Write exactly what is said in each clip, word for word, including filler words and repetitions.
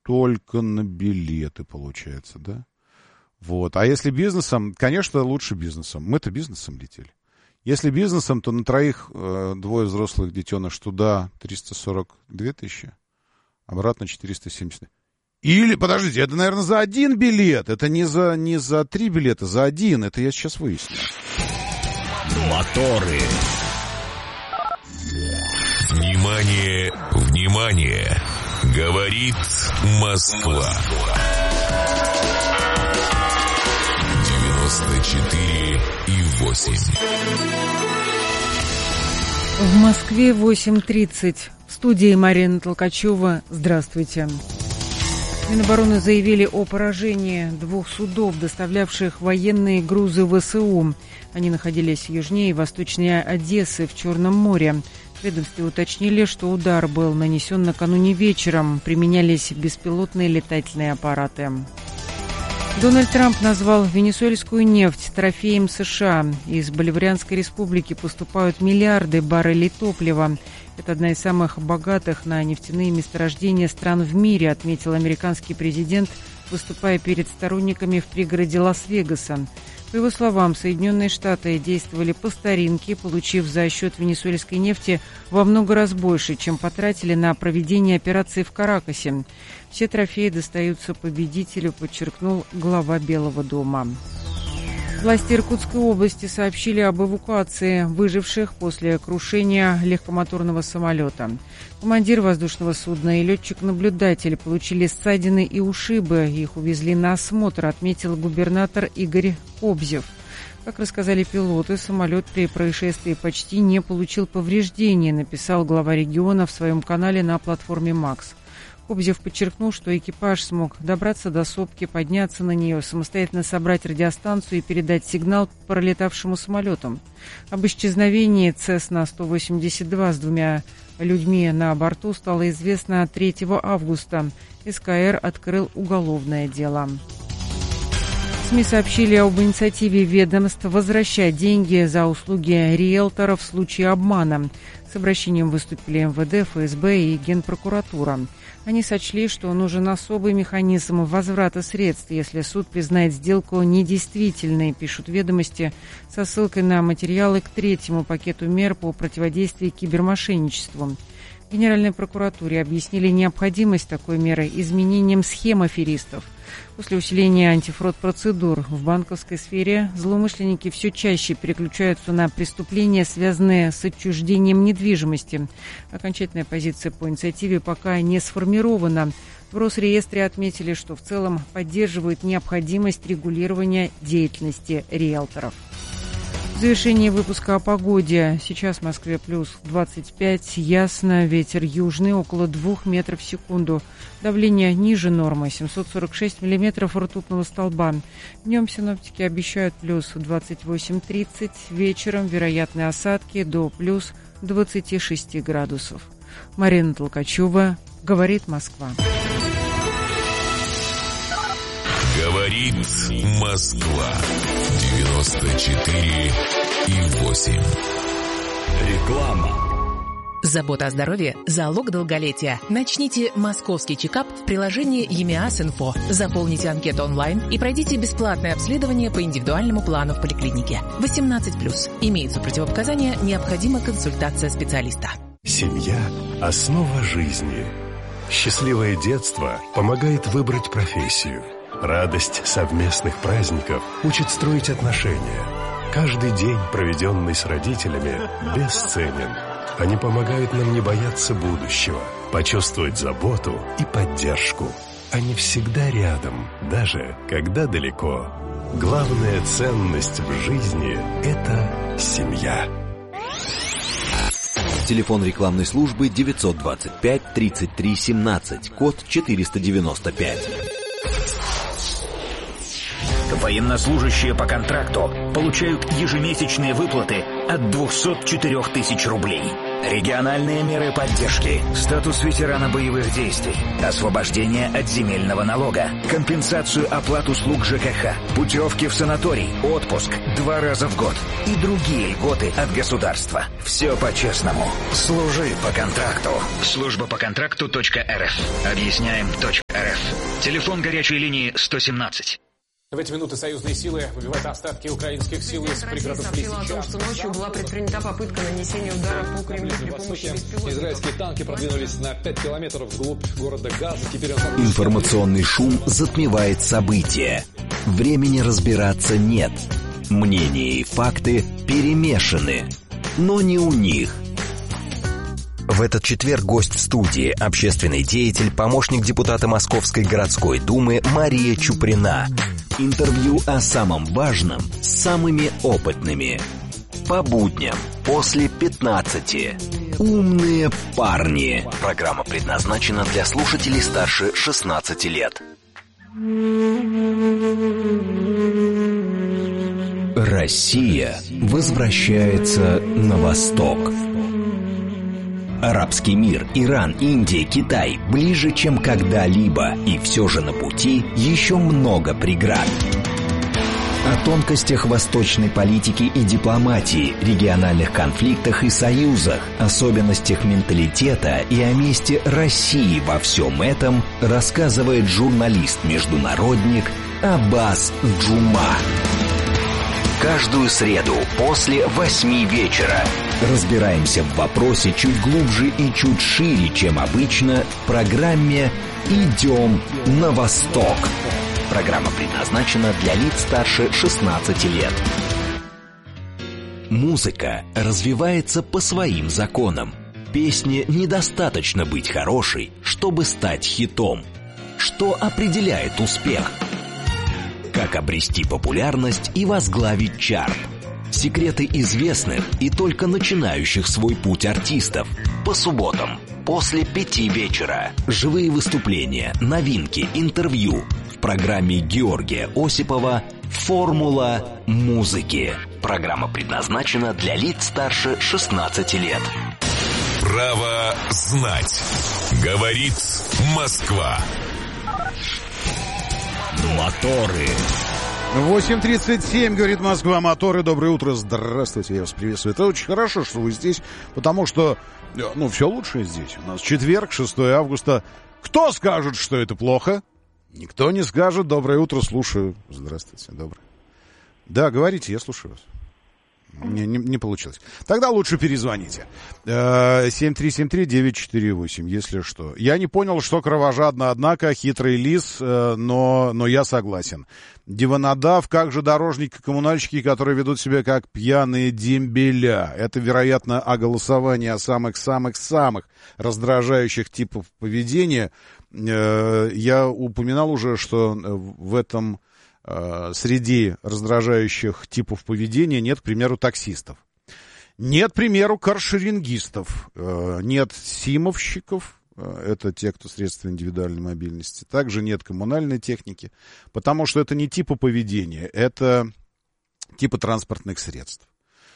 только на билеты, получается, да? Вот. А если бизнесом, конечно, лучше бизнесом. Мы-то бизнесом летели. Если бизнесом, то на троих э, двое взрослых детеныш туда триста сорок две тысячи, обратно четыреста семьдесят. Или, подождите, это, наверное, за один билет. Это не за, не за три билета, за один. Это я сейчас выясню. Моторы. Внимание, внимание. Говорит Москва. девяносто четыре и восемь. В Москве восемь тридцать. В студии Марина Толкачева. Здравствуйте. Минобороны заявили о поражении двух судов, доставлявших военные грузы ВСУ. Они находились южнее и восточнее Одессы в Черном море. В ведомстве уточнили, что удар был нанесен накануне вечером. Применялись беспилотные летательные аппараты. Дональд Трамп назвал венесуэльскую нефть трофеем США. Из Боливарианской республики поступают миллиарды баррелей топлива. Это одна из самых богатых на нефтяные месторождения стран в мире, отметил американский президент, выступая перед сторонниками в пригороде Лас-Вегаса. По его словам, Соединенные Штаты действовали по старинке, получив за счет венесуэльской нефти во много раз больше, чем потратили на проведение операции в Каракасе. Все трофеи достаются победителю, подчеркнул глава Белого дома. Власти Иркутской области сообщили об эвакуации выживших после крушения легкомоторного самолета. Командир воздушного судна и летчик-наблюдатель получили ссадины и ушибы. Их увезли на осмотр, отметил губернатор Игорь Кобзев. Как рассказали пилоты, самолет при происшествии почти не получил повреждений, написал глава региона в своем канале на платформе «Макс». Кобзев подчеркнул, что экипаж смог добраться до сопки, подняться на нее, самостоятельно собрать радиостанцию и передать сигнал пролетавшему самолетам. Об исчезновении Цесна сто восемьдесят два с двумя людьми на борту стало известно третьего августа. СКР открыл уголовное дело. СМИ сообщили об инициативе ведомств возвращать деньги за услуги риэлторов в случае обмана. С обращением выступили эм вэ дэ, эф эс бэ и Генпрокуратура. Они сочли, что нужен особый механизм возврата средств, если суд признает сделку недействительной, пишут «Ведомости», со ссылкой на материалы к третьему пакету мер по противодействию кибермошенничеству. В Генеральной прокуратуре объяснили необходимость такой меры изменением схем аферистов. После усиления антифрод-процедур в банковской сфере злоумышленники все чаще переключаются на преступления, связанные с отчуждением недвижимости. Окончательная позиция по инициативе пока не сформирована. В Росреестре отметили, что в целом поддерживают необходимость регулирования деятельности риэлторов. В завершении выпуска о погоде. Сейчас в Москве плюс двадцать пять, ясно, ветер южный, около двух метров в секунду. Давление ниже нормы, семьсот сорок шесть миллиметров ртутного столба. Днем синоптики обещают плюс двадцать восемь тридцать, вечером вероятны осадки до плюс двадцать шесть градусов. Марина Толкачева, говорит Москва. Говорит Москва. девяносто четыре и восемь. Реклама. Забота о здоровье – залог долголетия. Начните московский чекап в приложении ЕМИАС-Инфо. Заполните анкету онлайн и пройдите бесплатное обследование по индивидуальному плану в поликлинике. восемнадцать плюс. Имеются противопоказания, необходима консультация специалиста. Семья – основа жизни. Счастливое детство помогает выбрать профессию. Радость совместных праздников учит строить отношения. Каждый день, проведенный с родителями, бесценен. Они помогают нам не бояться будущего, почувствовать заботу и поддержку. Они всегда рядом, даже когда далеко. Главная ценность в жизни – это семья. Телефон рекламной службы девятьсот двадцать пять тридцать три семнадцать, код четыреста девяносто пять. Военнослужащие по контракту получают ежемесячные выплаты от двухсот четырёх тысяч рублей. Региональные меры поддержки, статус ветерана боевых действий, освобождение от земельного налога, компенсацию оплат услуг ЖКХ, путевки в санаторий, отпуск два раза в год и другие льготы от государства. Все по-честному. Служи по контракту. Служба по контракту точка эр эф. Объясняем точка эр эф. Телефон горячей линии сто семнадцать. В эти минуты союзные силы выбивают остатки украинских сил из пригородов сообщила о том, что ночью была предпринята попытка нанесения удара по Кремлю при помощи беспилотников. Израильские танки продвинулись на пять километров вглубь города Газа. Теперь он... Информационный шум затмевает события. Времени разбираться нет. Мнения и факты перемешаны. Но не у них. В этот четверг гость в студии, общественный деятель, помощник депутата Московской городской думы Мария Чуприна. Интервью о самом важном с самыми опытными. По будням после пятнадцати. Умные парни. Программа предназначена для слушателей старше шестнадцати лет. Россия возвращается на восток. Арабский мир, Иран, Индия, Китай ближе, чем когда-либо, и все же на пути еще много преград. О тонкостях восточной политики и дипломатии, региональных конфликтах и союзах, особенностях менталитета и о месте России во всем этом рассказывает журналист-международник Аббас Джума. Каждую среду после восьми вечера разбираемся в вопросе чуть глубже и чуть шире, чем обычно, в программе «Идем на восток». Программа предназначена для лиц старше шестнадцати лет. Музыка развивается по своим законам. Песне недостаточно быть хорошей, чтобы стать хитом. Что определяет успех? Как обрести популярность и возглавить чарт? Секреты известных и только начинающих свой путь артистов. По субботам после пяти вечера. Живые выступления, новинки, интервью. В программе Георгия Осипова «Формула музыки». Программа предназначена для лиц старше шестнадцати лет. Право знать. Говорит Москва. Моторы. восемь тридцать семь, говорит Москва, моторы. Доброе утро, здравствуйте, я вас приветствую. Это очень хорошо, что вы здесь, потому что, ну, все лучшее здесь. У нас четверг, шестое августа. Кто скажет, что это плохо? Никто не скажет. Доброе утро, слушаю. Здравствуйте, доброе. Да, говорите, я слушаю вас. Не, не, не получилось. Тогда лучше перезвоните. семь три семь три девять четыре восемь, если что. Я не понял, что кровожадно, однако, хитрый лис, но, но я согласен. Диванодав, как же дорожники-коммунальщики, которые ведут себя как пьяные дембеля. Это, вероятно, о голосовании о самых-самых-самых раздражающих типов поведения. Я упоминал уже, что в этом... среди раздражающих типов поведения нет, к примеру, таксистов. Нет, к примеру, каршерингистов. Нет симовщиков. Это те, кто средства индивидуальной мобильности. Также нет коммунальной техники. Потому что это не типы поведения. Это типы транспортных средств.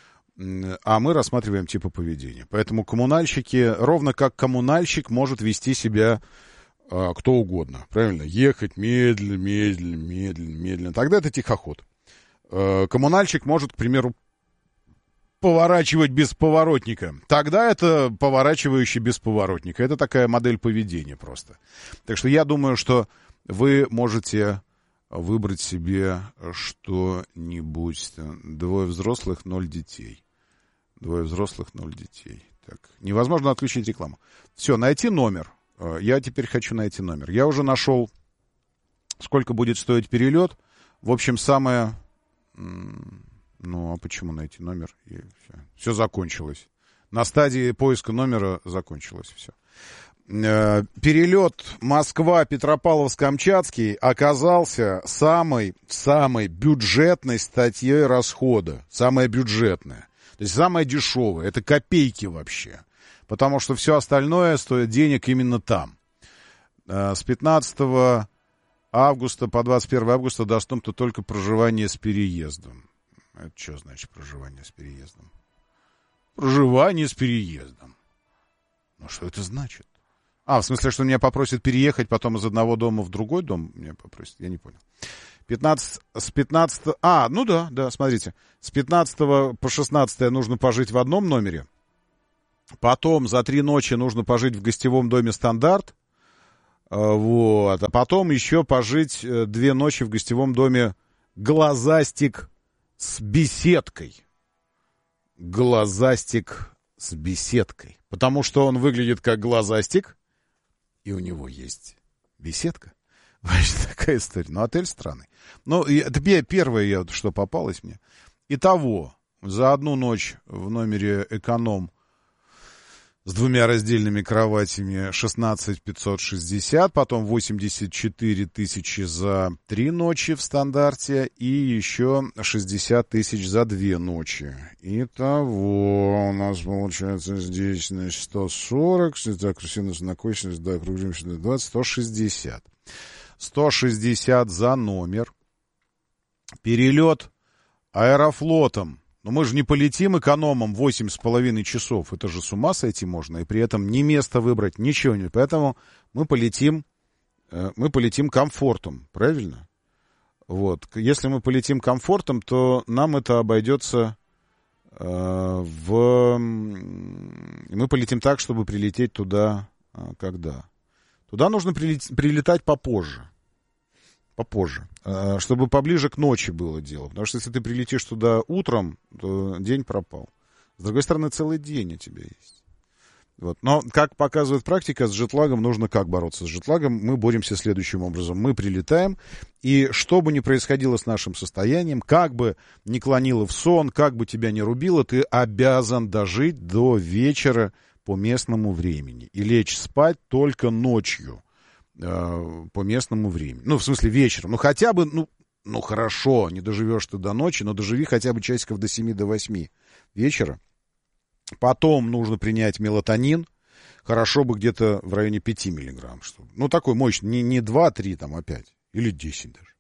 А мы рассматриваем типы поведения. Поэтому коммунальщики, ровно как коммунальщик может вести себя... кто угодно, правильно? Ехать медленно, медленно, медленно, медленно. Тогда это тихоход. Коммунальщик может, к примеру, поворачивать без поворотника. Тогда это поворачивающий без поворотника. Это такая модель поведения просто. Так что я думаю, что вы можете выбрать себе что-нибудь. Двое взрослых, ноль детей. Двое взрослых, ноль детей. Так. Невозможно отключить рекламу. Все, найти номер. Я теперь хочу найти номер. Я уже нашел, сколько будет стоить перелет. В общем, самое... Ну, а почему найти номер? И все. Все закончилось. На стадии поиска номера закончилось все. Перелет Москва-Петропавловск-Камчатский оказался самой, самой бюджетной статьей расхода. Самая бюджетная. То есть самая дешевая. Это копейки вообще. Потому что все остальное стоит денег именно там. С пятнадцатого августа по двадцать первое августа доступно только проживание с переездом. Это что значит проживание с переездом? Проживание с переездом. Ну, что это значит? А, в смысле, что меня попросят переехать потом из одного дома в другой дом? Меня попросят, я не понял. пятнадцать, с пятнадцатого... А, ну да, да, смотрите. С пятнадцатого по шестнадцатое нужно пожить в одном номере. Потом за три ночи нужно пожить в гостевом доме «Стандарт». Вот. А потом еще пожить две ночи в гостевом доме «Глазастик» с беседкой. «Глазастик» с беседкой. Потому что он выглядит как глазастик, и у него есть беседка. Вообще такая история. Ну, отель странный. Ну, это первое, что попалось мне. Итого, за одну ночь в номере эконом с двумя раздельными кроватями шестнадцать тысяч пятьсот шестьдесят, потом восемьдесят четыре тысячи за три ночи в стандарте и еще шестьдесят тысяч за две ночи. Итого у нас получается здесь, значит, сто сорок, так, синус на косинус, да, округлимся до двадцать, сто шестьдесят. сто шестьдесят за номер. Перелет аэрофлотом. Но мы же не полетим экономом восемь с половиной часов. Это же с ума сойти можно. И при этом ни место выбрать, ничего не. Поэтому мы полетим, мы полетим комфортом. Правильно? Вот. Если мы полетим комфортом, то нам это обойдется э, в... Мы полетим так, чтобы прилететь туда э, когда? Туда нужно прилет... прилетать попозже. Попозже, чтобы поближе к ночи было дело. Потому что если ты прилетишь туда утром, то день пропал. С другой стороны, целый день у тебя есть. Вот. Но, как показывает практика, с джетлагом нужно как бороться? С джетлагом мы боремся следующим образом. Мы прилетаем, и что бы ни происходило с нашим состоянием, как бы ни клонило в сон, как бы тебя ни рубило, ты обязан дожить до вечера по местному времени и лечь спать только ночью по местному времени. Ну, в смысле, вечером. Ну, хотя бы, ну, ну, хорошо, не доживешь ты до ночи, но доживи хотя бы часиков до семи, до восьми вечера. Потом нужно принять мелатонин. Хорошо бы где-то в районе пяти миллиграмм. Чтобы, ну, такой мощный, не, не два-три там опять, или десять даже.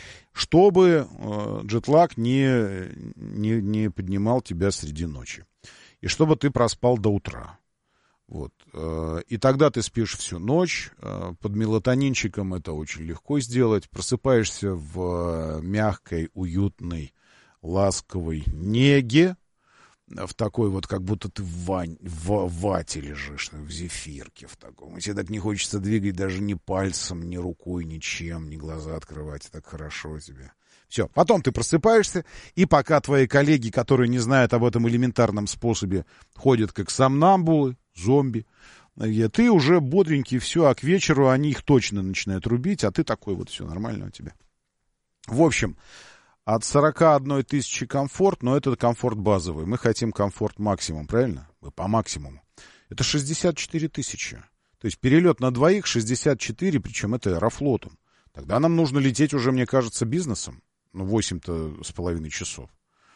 Чтобы э, джетлаг не, не, не поднимал тебя среди ночи. И чтобы ты проспал до утра. Вот. И тогда ты спишь всю ночь. Под мелатонинчиком это очень легко сделать. Просыпаешься в мягкой, уютной, ласковой неге. В такой вот, как будто ты в, вань, в вате лежишь, в зефирке в таком. И тебе так не хочется двигать даже ни пальцем, ни рукой, ничем, ни глаза открывать. Так хорошо тебе. Все. Потом ты просыпаешься, и пока твои коллеги, которые не знают об этом элементарном способе, ходят как сомнамбулы, зомби, ты уже бодренький, все, а к вечеру они их точно начинают рубить, а ты такой вот, все нормально у тебя. В общем, от сорок одна тысяча комфорт, но это комфорт базовый. Мы хотим комфорт максимум, правильно? Мы по максимуму. Это шестьдесят четыре тысячи. То есть перелет на двоих шестьдесят четыре, причем это аэрофлотом. Тогда нам нужно лететь уже, мне кажется, бизнесом. Ну, восемь-то с половиной часов.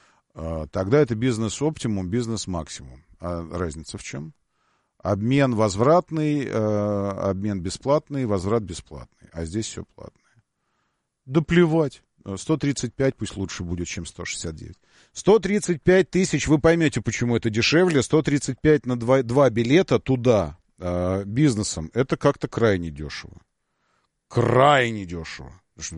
Тогда это бизнес-оптимум, бизнес-максимум. А разница в чем? Обмен возвратный, э, обмен бесплатный, возврат бесплатный. А здесь все платное. Да плевать. сто тридцать пять пусть лучше будет, чем сто шестьдесят девять. сто тридцать пять тысяч, вы поймете, почему это дешевле. сто тридцать пять на два, два билета туда э, бизнесом. Это как-то крайне дешево. Крайне дешево.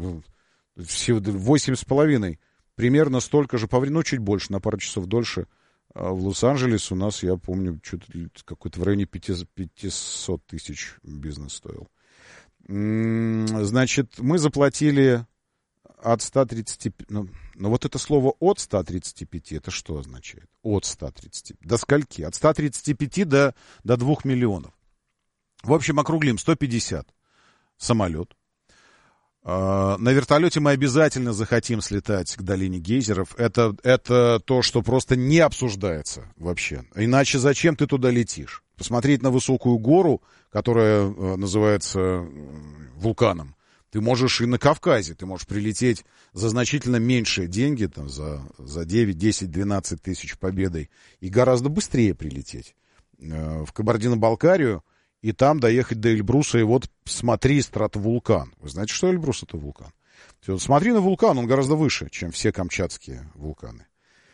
Всего восемь с половиной. Примерно столько же по времени, ну, чуть больше, на пару часов дольше. В Лос-Анджелес у нас, я помню, что-то какой-то в районе пятьсот тысяч бизнес стоил. Значит, мы заплатили от ста тридцати пяти... Ну, ну, вот это слово «от ста тридцати пяти», это что означает? От ста тридцати пяти. До скольки? От ста тридцати пяти до, до двух миллионов. В общем, округлим, сто пятьдесят. Самолет. На вертолете мы обязательно захотим слетать к долине гейзеров. Это, это то, что просто не обсуждается вообще. Иначе зачем ты туда летишь? Посмотреть на высокую гору, которая называется вулканом. Ты можешь и на Кавказе. Ты можешь прилететь за значительно меньшие деньги, там, за, за девять, десять, двенадцать тысяч победой, и гораздо быстрее прилететь в Кабардино-Балкарию. И там доехать до Эльбруса, и вот смотри стратовулкан. Вы знаете, что Эльбрус — это вулкан? Вот смотри на вулкан, он гораздо выше, чем все камчатские вулканы.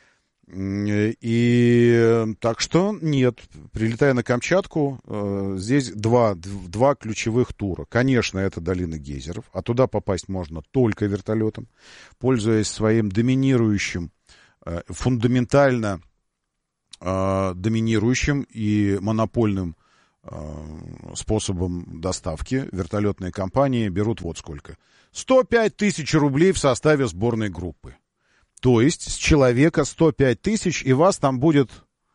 И так что нет, прилетая на Камчатку, здесь два, два ключевых тура. Конечно, это долина гейзеров, а туда попасть можно только вертолетом, пользуясь своим доминирующим, фундаментально доминирующим и монопольным способом доставки вертолетные компании берут вот сколько. сто пять тысяч рублей в составе сборной группы. То есть с человека сто пять тысяч, и вас там будет,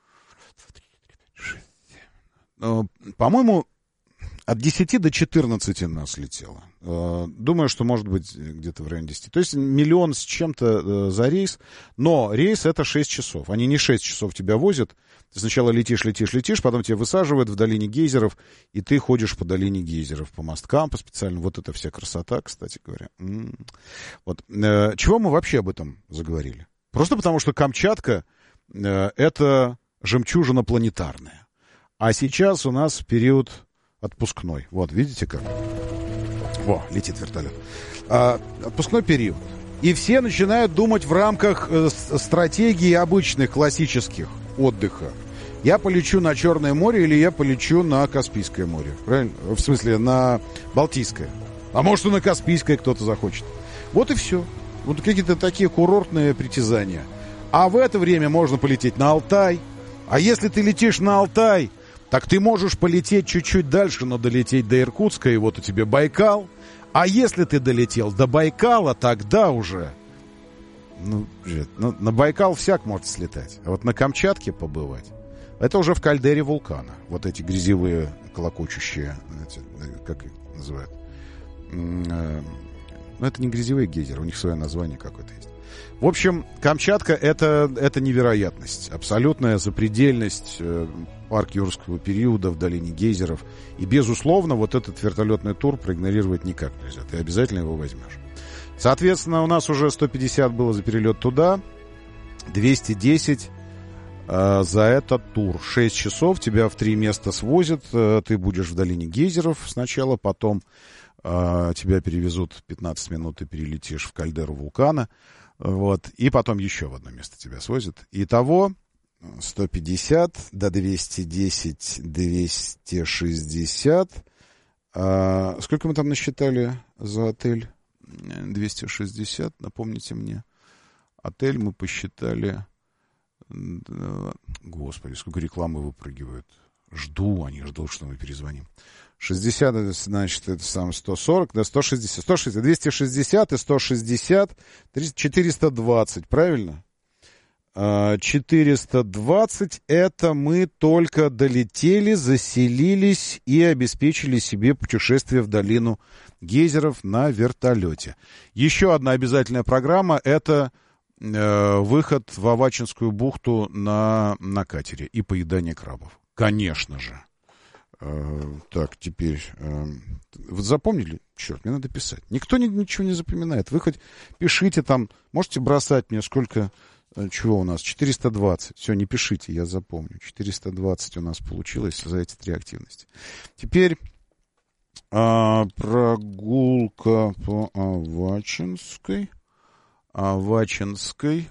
по-моему, от десяти до четырнадцати нас летело. Думаю, что может быть где-то в районе десяти. То есть миллион с чем-то за рейс. Но рейс — это шесть часов. Они не шесть часов тебя возят. Ты сначала летишь, летишь, летишь, потом тебя высаживают в долине гейзеров, и ты ходишь по долине гейзеров, по мосткам, по специальным. Вот это вся красота, кстати говоря. М-м. Вот. Чего мы вообще об этом заговорили? Просто потому, что Камчатка — это жемчужина планетарная. А сейчас у нас период отпускной. Вот, видите как? Во, летит вертолет. А, отпускной период. И все начинают думать в рамках э, стратегии обычных, классических отдыха. Я полечу на Черное море или я полечу на Каспийское море. Правильно? В смысле, на Балтийское. А может, и на Каспийское кто-то захочет. Вот и все. Вот какие-то такие курортные притязания. А в это время можно полететь на Алтай. А если ты летишь на Алтай, так ты можешь полететь чуть-чуть дальше, но долететь до Иркутска, и вот у тебя Байкал. А если ты долетел до Байкала, тогда уже... Ну, ну, на Байкал всяк может слетать. А вот на Камчатке побывать, это уже в кальдере вулкана. Вот эти грязевые, колокочущие, эти, как их называют? Ну, это не грязевые гейзеры, у них свое название какое-то есть. В общем, Камчатка это, — это невероятность. Абсолютная запредельность. Парк юрского периода в долине гейзеров. И, безусловно, вот этот вертолетный тур проигнорировать никак нельзя. Ты обязательно его возьмешь. Соответственно, у нас уже сто пятьдесят было за перелет туда, двести десять э, за этот тур. шесть часов тебя в три места свозят. Э, ты будешь в долине гейзеров сначала, потом э, тебя перевезут пятнадцать минут, и перелетишь в кальдеру вулкана. Вот, и потом еще в одно место тебя свозят. Итого сто пятьдесят до двести десять, двести шестьдесят. А, сколько мы там насчитали за отель? двести шестьдесят, напомните мне. Отель мы посчитали... Господи, сколько рекламы выпрыгивают. Жду, они ждут, что мы перезвоним. шестьдесят, значит, это сам сто сорок, да, сто шестьдесят, сто шестьдесят, двести шестьдесят и сто шестьдесят, четыреста двадцать, правильно? четыреста двадцать это мы только долетели, заселились и обеспечили себе путешествие в долину гейзеров на вертолете. Еще одна обязательная программа — это э, выход в Авачинскую бухту на, на катере и поедание крабов. Конечно же. Э, так, теперь... Э, вы запомнили? Черт, мне надо писать. Никто ни, ничего не запоминает. Вы хоть пишите там, можете бросать мне сколько... Чего у нас? четыреста двадцать. Все, не пишите, я запомню. четыреста двадцать у нас получилось за эти три активности. Теперь а, прогулка по Авачинской. Авачинской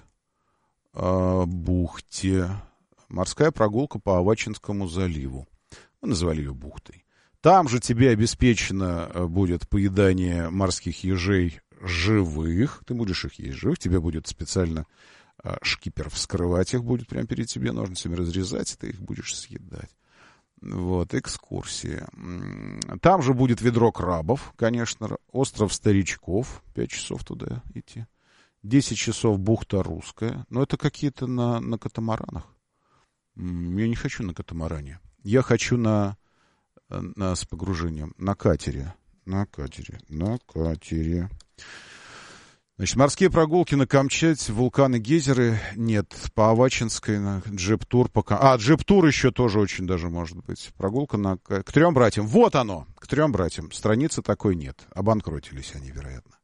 а, бухте. Морская прогулка по Авачинскому заливу. Мы назвали ее бухтой. Там же тебе обеспечено будет поедание морских ежей живых. Ты будешь их есть живых. Тебе будет специально шкипер вскрывать их будет прямо перед тебе, ножницами разрезать, и ты их будешь съедать. Вот, экскурсия. Там же будет ведро крабов, конечно, остров старичков, пять часов туда идти. десять часов бухта Русская. Но это какие-то на, на катамаранах. Я не хочу на катамаране. Я хочу на, на, с погружением, на катере. На катере, на катере. Значит, морские прогулки на Камчатке, вулканы, гейзеры нет. По Авачинской, на джип-тур. По... А, джип-тур еще тоже очень даже может быть. Прогулка на... к трем братьям. Вот оно, к трем братьям. Страницы такой нет. Обанкротились они, вероятно.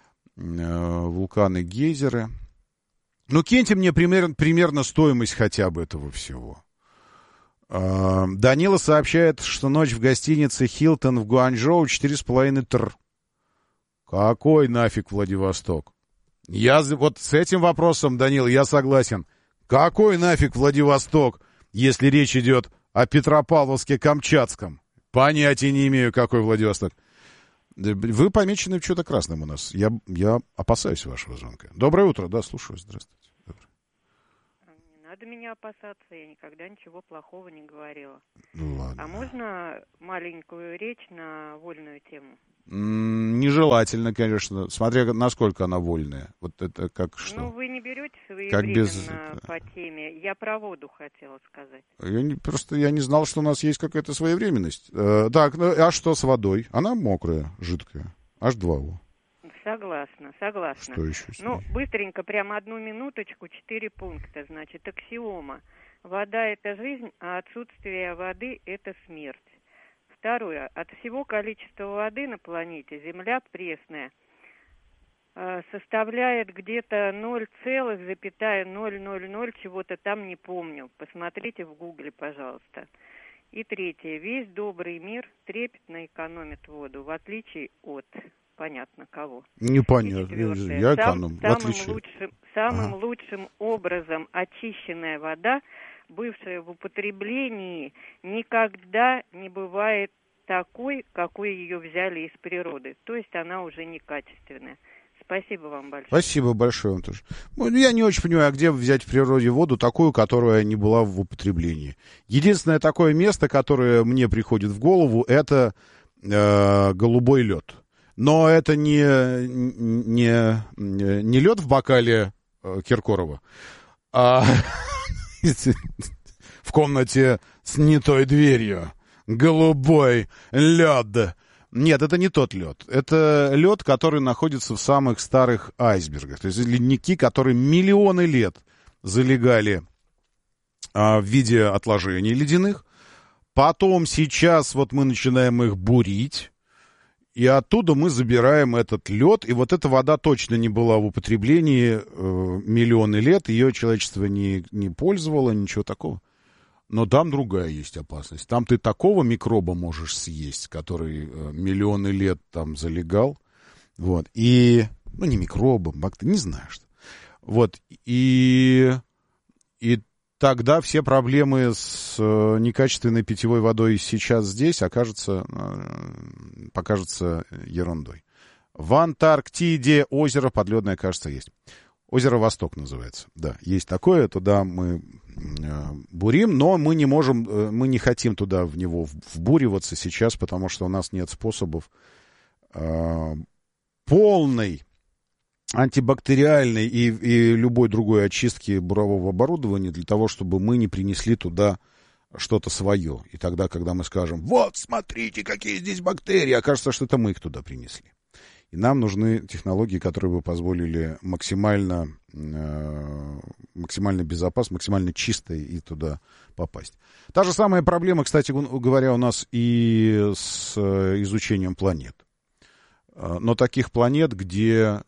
Вулканы, гейзеры. Ну, киньте мне примерно, примерно стоимость хотя бы этого всего. Данила сообщает, что ночь в гостинице «Хилтон» в Гуанчжоу четыре с половиной тысячи. Какой нафиг Владивосток? Я вот с этим вопросом, Данил, я согласен. Какой нафиг Владивосток, если речь идет о Петропавловске-Камчатском? Понятия не имею, какой Владивосток. Вы помечены что-то красным у нас. Я, я опасаюсь вашего звонка. Доброе утро, да, слушаю. Здравствуйте. надо меня опасаться, я никогда ничего плохого не говорила. Ну, ладно. А можно маленькую речь на вольную тему? М-м, нежелательно, конечно, смотря насколько она вольная. Вот это как что? Ну, вы не берете как своевременно без... по теме. Я про воду хотела сказать. Я не, просто я не знал, что у нас есть какая-то своевременность. Э, так, ну, а что с водой? Она мокрая, жидкая. эйч два о. Согласна, согласна. Что еще с ней? Ну, быстренько, прямо одну минуточку, четыре пункта. Значит, аксиома. Вода – это жизнь, а отсутствие воды – это смерть. Второе. От всего количества воды на планете Земля пресная э, составляет где-то ноль целых ноль ноль ноль, чего-то там не помню. Посмотрите в гугле, пожалуйста. И третье. Весь добрый мир трепетно экономит воду, в отличие от... Понятно, кого. Непонятно. Я эконом. Сам, в отличие. Самым, лучшим, самым ага. лучшим образом очищенная вода, бывшая в употреблении, никогда не бывает такой, какой ее взяли из природы. То есть она уже некачественная. Спасибо вам большое. Спасибо большое вам тоже. Ну, я не очень понимаю, а где взять в природе воду такую, которая не была в употреблении. Единственное такое место, которое мне приходит в голову, это э, голубой лед. Но это не, не, не лед в бокале Киркорова, а в комнате с не той дверью. Голубой лед. Нет, это не тот лед. Это лед, который находится в самых старых айсбергах. То есть ледники, которые миллионы лет залегали а, в виде отложений ледяных. Потом сейчас вот мы начинаем их бурить. И оттуда мы забираем этот лед, и вот эта вода точно не была в употреблении э, миллионы лет, ее человечество не, не пользовало, ничего такого. Но там другая есть опасность. Там ты такого микроба можешь съесть, который э, миллионы лет там залегал. Вот. И, ну, не микроба, бактерии, не знаю что. Вот. И, и тогда все проблемы с э, некачественной питьевой водой сейчас здесь окажутся, э, покажутся ерундой. В Антарктиде озеро подледное, кажется, есть. Озеро Восток называется. Да, есть такое, туда мы э, бурим, но мы не можем, э, мы не хотим туда в него вбуриваться сейчас, потому что у нас нет способов э, полной антибактериальной и, и любой другой очистки бурового оборудования для того, чтобы мы не принесли туда что-то свое. И тогда, когда мы скажем, вот, смотрите, какие здесь бактерии, окажется, что это мы их туда принесли. И нам нужны технологии, которые бы позволили максимально, э, максимально безопасно, максимально чисто и туда попасть. Та же самая проблема, кстати говоря, у нас и с изучением планет. Но таких планет, где,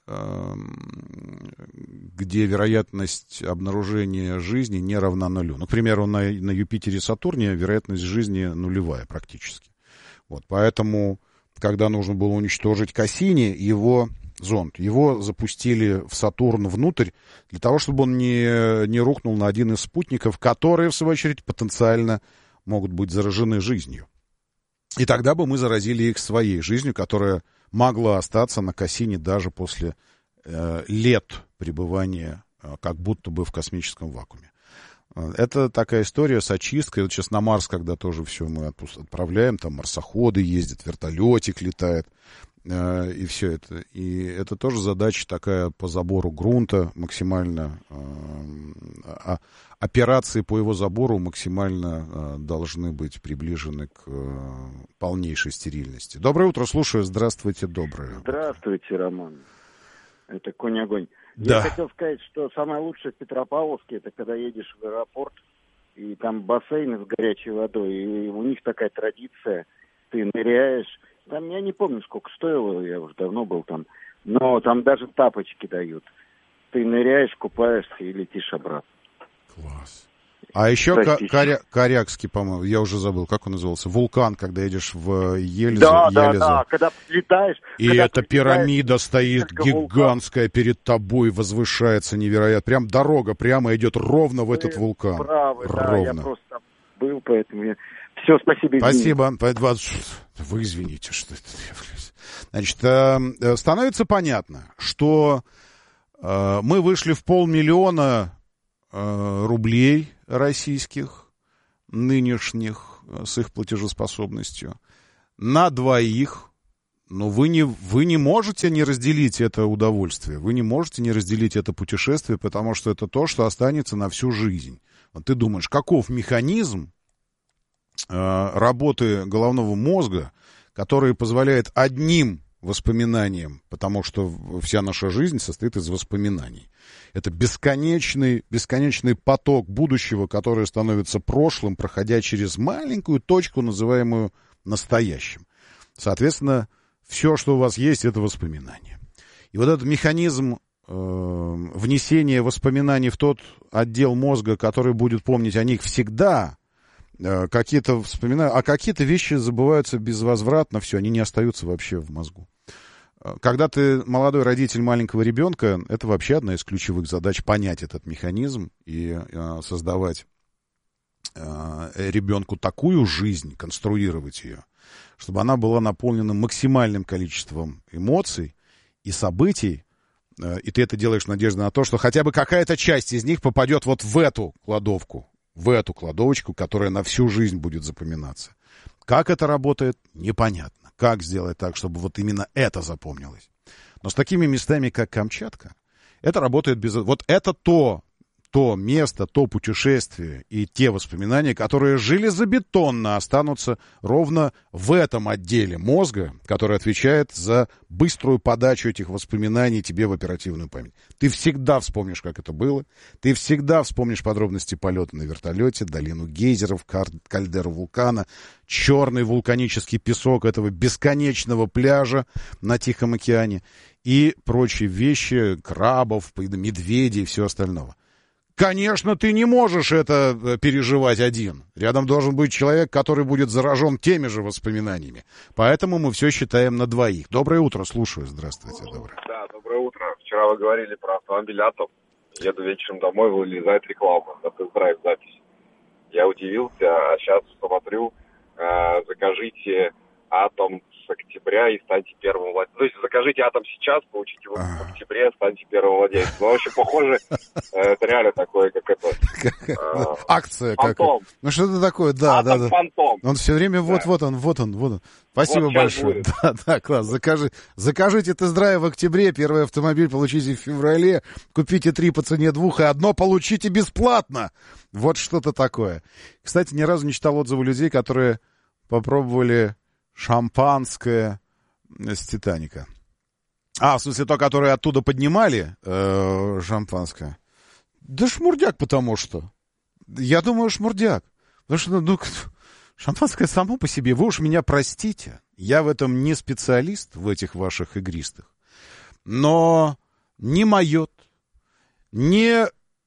где вероятность обнаружения жизни не равна нулю. Ну, к примеру, на, на Юпитере и Сатурне вероятность жизни нулевая практически. Вот, поэтому, когда нужно было уничтожить Кассини, его зонд, его запустили в Сатурн внутрь, для того, чтобы он не, не рухнул на один из спутников, которые, в свою очередь, потенциально могут быть заражены жизнью. И тогда бы мы заразили их своей жизнью, которая могла остаться на Кассини даже после э, лет пребывания э, как будто бы в космическом вакууме. Это такая история с очисткой. Вот сейчас на Марс, когда тоже все мы отправляем, там марсоходы ездят, вертолетик летает, э, и все это. И это тоже задача такая по забору грунта, максимально э, а, операции по его забору максимально э, должны быть приближены к э, полнейшей стерильности. Доброе утро, слушаю. Здравствуйте, доброе. Здравствуйте, Роман. Это конь-огонь. Да. Я хотел сказать, что самое лучшее в Петропавловске, это когда едешь в аэропорт, и там бассейны с горячей водой, и у них такая традиция, ты ныряешь, там, я не помню, сколько стоило, я уже давно был там, но там даже тапочки дают. Ты ныряешь, купаешься и летишь обратно. Класс. А еще Коря... Корякский, по-моему, я уже забыл, как он назывался, вулкан, когда едешь в Елизу. Да, да, Елизу. да, когда летаешь. И когда эта пирамида стоит гигантская вулкан перед тобой, возвышается невероятно. Прям дорога прямо идет ровно в этот вулкан. Правы, ровно. Да, я просто там был, поэтому я... Все, спасибо. Спасибо. Вы извините, что это... Значит, становится понятно, что мы вышли в полмиллиона э, рублей российских, нынешних, с их платежеспособностью, на двоих. Но вы не, вы не можете не разделить это удовольствие, вы не можете не разделить это путешествие, потому что это то, что останется на всю жизнь. Вот ты думаешь, каков механизм э, работы головного мозга, который позволяет одним воспоминаниям, потому что вся наша жизнь состоит из воспоминаний. Это бесконечный, бесконечный поток будущего, который становится прошлым, проходя через маленькую точку, называемую настоящим. Соответственно, все, что у вас есть, это воспоминания. И вот этот механизм э, внесения воспоминаний в тот отдел мозга, который будет помнить о них всегда, э, какие-то вспоминаю, а какие-то вещи забываются безвозвратно, все, они не остаются вообще в мозгу. Когда ты молодой родитель маленького ребенка, это вообще одна из ключевых задач — понять этот механизм и э, создавать э, ребенку такую жизнь, конструировать ее, чтобы она была наполнена максимальным количеством эмоций и событий, и ты это делаешь в надежде на то, что хотя бы какая-то часть из них попадет вот в эту кладовку, в эту кладовочку, которая на всю жизнь будет запоминаться. Как это работает, непонятно. Как сделать так, чтобы вот именно это запомнилось. Но с такими местами, как Камчатка, это работает без... Вот это то... то место, то путешествие и те воспоминания, которые железобетонно останутся ровно в этом отделе мозга, который отвечает за быструю подачу этих воспоминаний тебе в оперативную память. Ты всегда вспомнишь, как это было, ты всегда вспомнишь подробности полета на вертолете, долину гейзеров, кальдеру вулкана, черный вулканический песок этого бесконечного пляжа на Тихом океане и прочие вещи, крабов, медведей и все остальное. Конечно, ты не можешь это переживать один. Рядом должен быть человек, который будет заражен теми же воспоминаниями. Поэтому мы все считаем на двоих. Доброе утро, слушаю. Здравствуйте, доброе. Да, доброе утро. Вчера вы говорили про автомобиль «Атом». Еду вечером домой, вылезает реклама на тест-драйв запись. Я удивился, а сейчас смотрю, э, закажите «Атом» с октября и станьте первым владельцем. То есть закажите «Атом» сейчас, получите его в октябре, станьте первым владельцем. Ну, в общем, похоже, это реально такое, как это... Акция какая-то. Ну, что-то такое, да, да, да. Фантом. Он все время вот-вот он, вот он, вот он. Спасибо большое. Да, да, класс. Закажи, закажите тест-драйв в октябре, первый автомобиль получите в феврале, купите три по цене двух, и одно получите бесплатно. Вот что-то такое. Кстати, ни разу не читал отзывы людей, которые попробовали шампанское с «Титаника». А, в смысле, то, которое оттуда поднимали, э, шампанское. Да шмурдяк, потому что. Я думаю, шмурдяк. Потому что, ну, шампанское само по себе. Вы уж меня простите. Я в этом не специалист, в этих ваших игристых. Но не майот, не...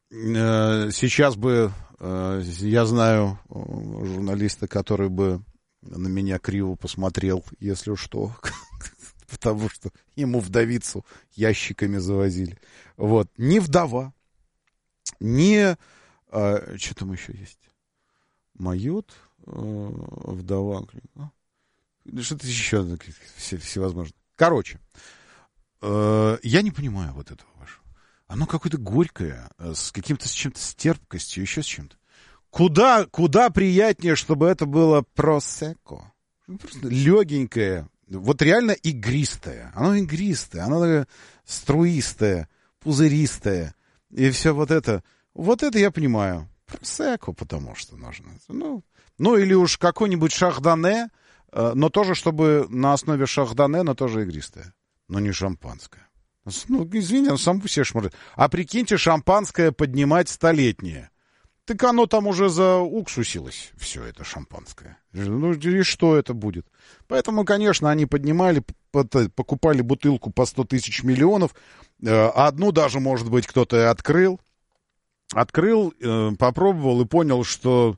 Э, сейчас бы, э, я знаю журналиста, который бы на меня криво посмотрел, если что, потому что ему вдовицу ящиками завозили. Вот. Не вдова, не... А, что там еще есть? Майот, а, вдова. Что-то еще все, всевозможно. Короче, а, я не понимаю вот этого вашего. Оно какое-то горькое, с каким-то, с чем-то, с терпкостью, еще с чем-то. Куда, куда приятнее, чтобы это было просекко. Просто легенькое. Вот реально игристое. Оно игристое, оно такое струистое, пузыристое. И все вот это. Вот это я понимаю. Просекко, потому что нужно. Ну, ну или уж какой-нибудь шардоне, но тоже, чтобы на основе шардоне, но тоже игристое. Но не шампанское. Ну, извини, он сам по себе шмурдит. А прикиньте, шампанское поднимать столетнее. Так оно там уже зауксусилось, все это шампанское. Ну, и что это будет? Поэтому, конечно, они поднимали, покупали бутылку по сто тысяч миллионов. Одну даже, может быть, кто-то и открыл. Открыл, попробовал и понял, что...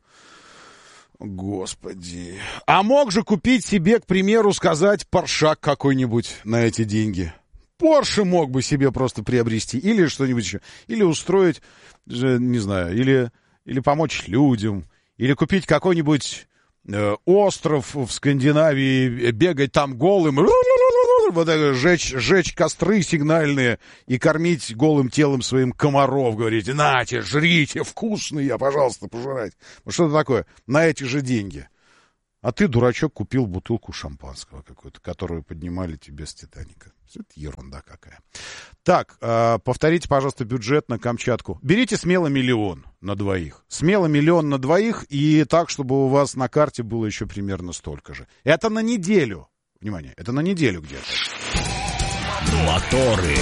Господи. А мог же купить себе, к примеру, сказать, Поршак какой-нибудь на эти деньги. Порше мог бы себе просто приобрести. Или что-нибудь еще. Или устроить, не знаю, или... Или помочь людям, или купить какой-нибудь э, остров в Скандинавии, бегать там голым, вот это, жечь, жечь костры сигнальные и кормить голым телом своим комаров. Говорите, нате, жрите, вкусный я, пожалуйста, пожрать. Ну, что-то такое, на эти же деньги. А ты, дурачок, купил бутылку шампанского какую-то, которую поднимали тебе с «Титаника». Это ерунда какая. Так, э, повторите, пожалуйста, бюджет на Камчатку. Берите смело миллион на двоих. Смело миллион на двоих, и так, чтобы у вас на карте было еще примерно столько же. Это на неделю. Внимание, это на неделю где-то. Моторы.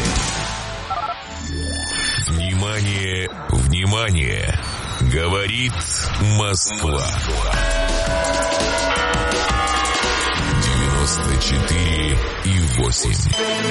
Внимание, внимание. Говорит Москва. девяносто четыре и восемь.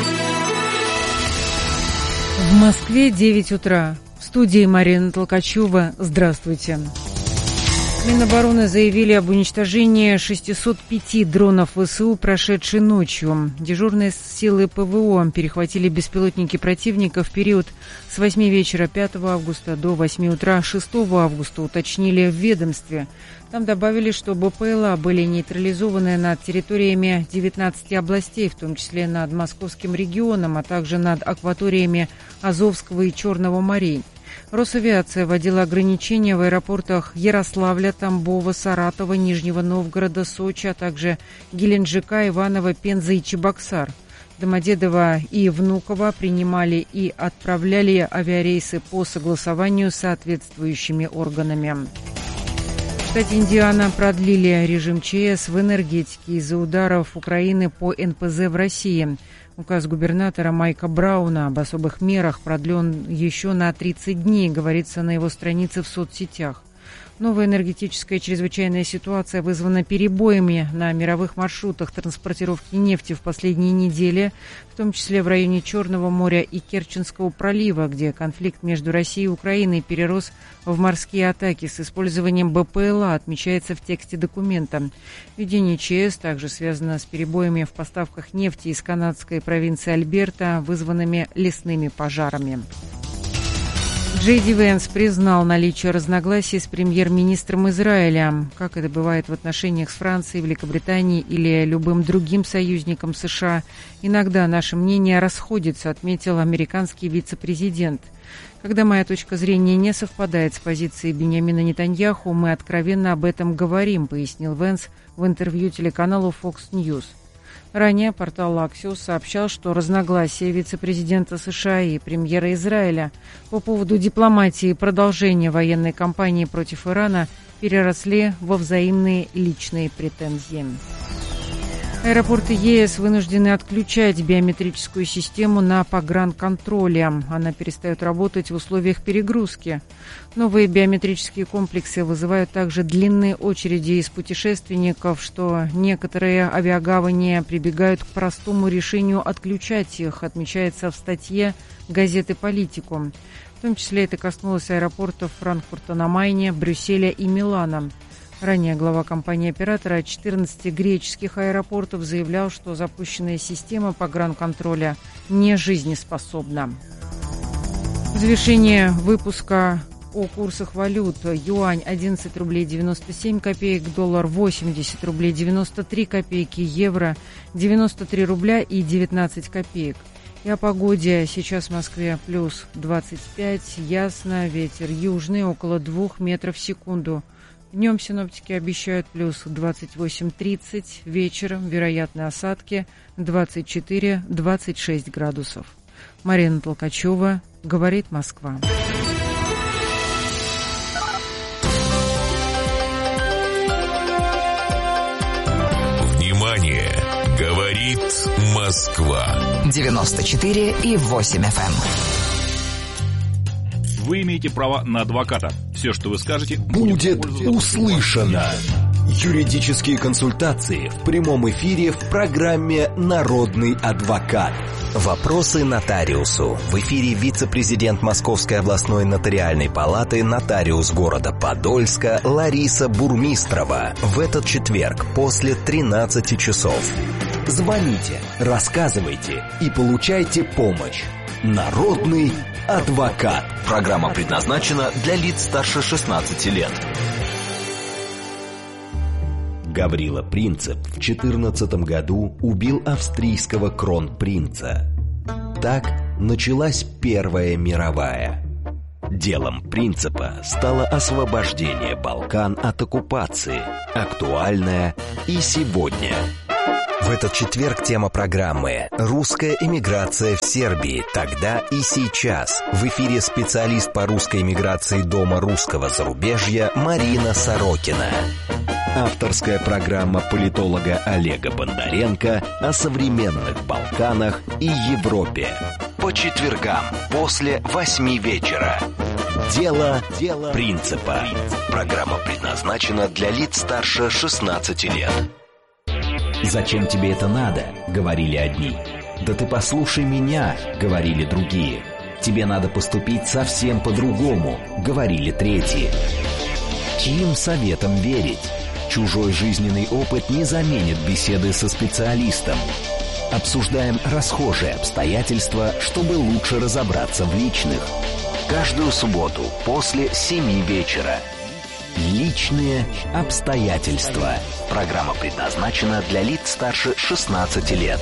В Москве девять утра. В студии Марина Толкачева. Здравствуйте. Минобороны заявили об уничтожении шестисот пяти дронов ВСУ прошедшей ночью. Дежурные силы ПВО перехватили беспилотники противника в период с восьми вечера пятого августа до восьми утра шестого августа, уточнили в ведомстве. Там добавили, что БПЛА были нейтрализованы над территориями девятнадцати областей, в том числе над Московским регионом, а также над акваториями Азовского и Черного морей. Росавиация вводила ограничения в аэропортах Ярославля, Тамбова, Саратова, Нижнего Новгорода, Сочи, а также Геленджика, Иваново, Пенза и Чебоксар. Домодедово и Внуково принимали и отправляли авиарейсы по согласованию с соответствующими органами. В штате Индиана продлили режим ЧС в энергетике из-за ударов Украины по эн пэ зэ в России. Указ губернатора Майка Брауна об особых мерах продлен еще на тридцать дней, говорится на его странице в соцсетях. Новая энергетическая чрезвычайная ситуация вызвана перебоями на мировых маршрутах транспортировки нефти в последние недели, в том числе в районе Черного моря и Керченского пролива, где конфликт между Россией и Украиной перерос в морские атаки с использованием БПЛА, отмечается в тексте документа. Введение ЧС также связано с перебоями в поставках нефти из канадской провинции Альберта, вызванными лесными пожарами. Джей Ди Венс признал наличие разногласий с премьер-министром Израиля. Как это бывает в отношениях с Францией, Великобританией или любым другим союзником США, иногда наши мнения расходятся, отметил американский вице-президент. Когда моя точка зрения не совпадает с позицией Биньямина Нетаньяху, мы откровенно об этом говорим, пояснил Венс в интервью телеканалу Fox News. Ранее портал Axios сообщал, что разногласия вице-президента США и премьера Израиля по поводу дипломатии и продолжения военной кампании против Ирана переросли во взаимные личные претензии. Аэропорты ЕС вынуждены отключать биометрическую систему на погранконтроле. Она перестает работать в условиях перегрузки. Новые биометрические комплексы вызывают также длинные очереди из путешественников, что некоторые авиагавани прибегают к простому решению отключать их, отмечается в статье газеты «Политику». В том числе это коснулось аэропортов Франкфурта на Майне, Брюсселя и Милана. Ранее глава компании-оператора четырнадцати греческих аэропортов заявлял, что запущенная система погранконтроля не жизнеспособна. Завершение выпуска о курсах валют. Юань одиннадцать рублей девяносто семь копеек, доллар восемьдесят рублей девяносто три копейки, евро девяносто три рубля и девятнадцать копеек. И о погоде. Сейчас в Москве плюс двадцать пять, ясно, ветер южный около двух метров в секунду. Днем синоптики обещают плюс двадцать восемь тридцать, вечером вероятны осадки двадцать четыре двадцать шесть градусов. Марина Толкачева, говорит Москва. Внимание, говорит Москва. девяносто четыре и восемь эф эм. Вы имеете право на адвоката. Все, что вы скажете, будет услышано. Юридические консультации в прямом эфире в программе «Народный адвокат». Вопросы нотариусу. В эфире вице-президент Московской областной нотариальной палаты, нотариус города Подольска Лариса Бурмистрова. В этот четверг после тринадцати часов. Звоните, рассказывайте и получайте помощь. Народный адвокат. Программа предназначена для лиц старше шестнадцати лет. Гаврила Принцип в четырнадцатом году убил австрийского кронпринца. Так началась Первая мировая. Делом Принципа стало освобождение Балкан от оккупации, актуальное и сегодня. В этот четверг тема программы «Русская эмиграция в Сербии. Тогда и сейчас». В эфире специалист по русской эмиграции Дома русского зарубежья Марина Сорокина. Авторская программа политолога Олега Бондаренко о современных Балканах и Европе. По четвергам после восьми вечера. Дело, Дело Принципа. Программа предназначена для лиц старше шестнадцати лет. «Зачем тебе это надо?» — говорили одни. «Да ты послушай меня», — говорили другие. «Тебе надо поступить совсем по-другому», — говорили третьи. Чьим советам верить? Чужой жизненный опыт не заменит беседы со специалистом. Обсуждаем расхожие обстоятельства, чтобы лучше разобраться в личных. Каждую субботу после семи вечера. Личные обстоятельства. Программа предназначена для лиц старше шестнадцати лет.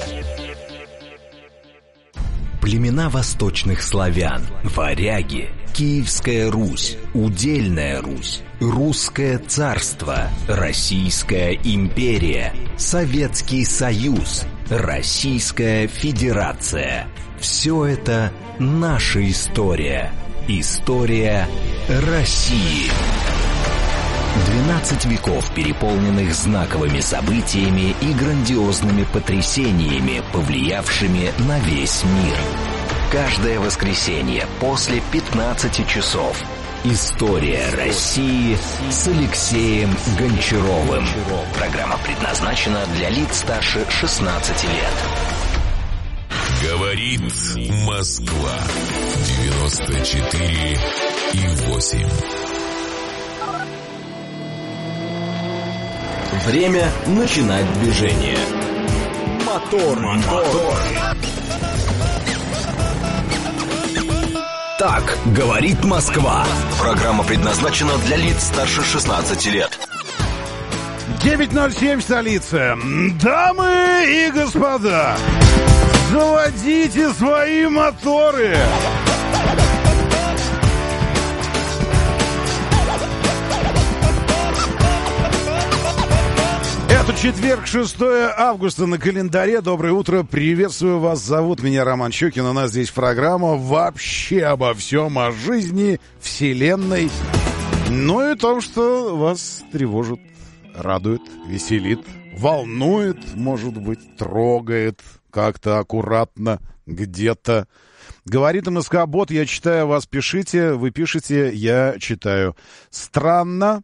Племена восточных славян, варяги, Киевская Русь, Удельная Русь, Русское царство, Российская империя, Советский Союз, Российская Федерация. Все это наша история. История России. двенадцать веков, переполненных знаковыми событиями и грандиозными потрясениями, повлиявшими на весь мир. Каждое воскресенье после пятнадцати часов. История России с Алексеем Гончаровым. Программа предназначена для лиц старше шестнадцати лет. Говорит Москва. девяносто четыре и восемь. Время начинать движение. Мотор, мотор. Так говорит Москва. Программа предназначена для лиц старше шестнадцати лет. девять ноль семь столица. Дамы и господа, заводите свои моторы. Это четверг, шестое августа на календаре. Доброе утро, приветствую вас. Зовут меня Роман Щукин. У нас здесь программа вообще обо всем, о жизни, вселенной. Ну и том, что вас тревожит, радует, веселит, волнует, может быть, трогает как-то аккуратно, где-то. Говорит МСК-бот, я читаю, вас пишите, вы пишете, я читаю. Странно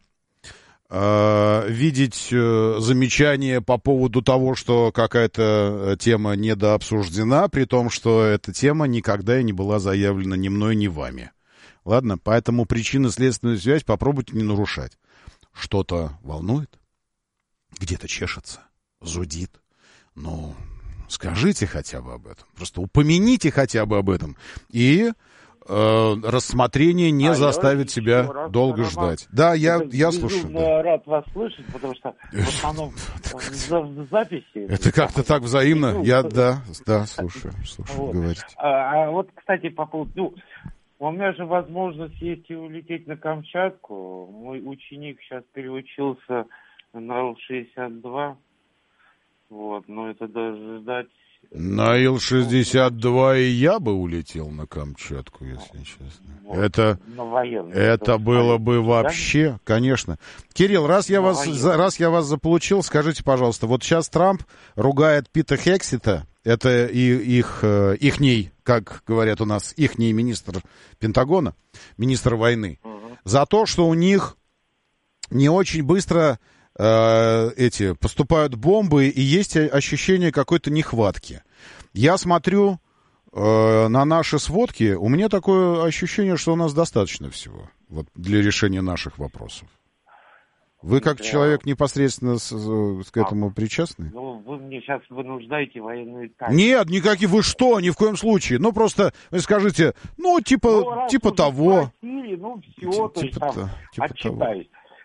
э, видеть э, замечания по поводу того, что какая-то тема недообсуждена, при том, что эта тема никогда и не была заявлена ни мной, ни вами. Ладно, поэтому причинно-следственную связь попробуйте не нарушать. Что-то волнует? Где-то чешется, зудит. Ну, скажите хотя бы об этом. Просто упомяните хотя бы об этом. И э, рассмотрение не а заставит себя раз, долго Роман, ждать. Да, я, я слушаю. Я рад вас слышать, потому что в основном в записи... Это как-то так взаимно. Я, да, да, слушаю, слушаю, вот. Говорите. А, а вот, кстати, по поводу... Ну, у меня же возможность есть и улететь на Камчатку. Мой ученик сейчас переучился на Ил шестьдесят два. Вот, но это даже ждать... На Ил шестьдесят два и я бы улетел на Камчатку, если честно. Вот, это это было бы вообще, да? Конечно. Кирилл, раз я, вас, за, раз я вас заполучил, скажите, пожалуйста, вот сейчас Трамп ругает Пита Хексета, это и, их, ихний, как говорят у нас, ихний министр Пентагона, министр войны, угу. за то, что у них не очень быстро... эти поступают бомбы, и есть ощущение какой-то нехватки. Я смотрю э, на наши сводки, у меня такое ощущение, что у нас достаточно всего вот, для решения наших вопросов. Вы как да. человек непосредственно с, с, к этому а, причастны? Ну, вы мне сейчас вынуждаете военную тайну. Нет, никаких, вы что, ни в коем случае. Ну, просто вы скажите, ну, типа, ну, типа того. Спросили, ну, все, то есть там, типа отчитаюсь.